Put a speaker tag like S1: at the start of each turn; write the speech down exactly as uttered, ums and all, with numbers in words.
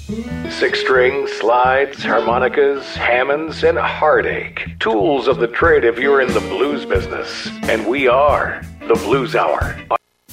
S1: Six string, slides, harmonicas, Hammonds, and heartache. Tools of the trade if you're in the blues business. And we are the Blues Hour.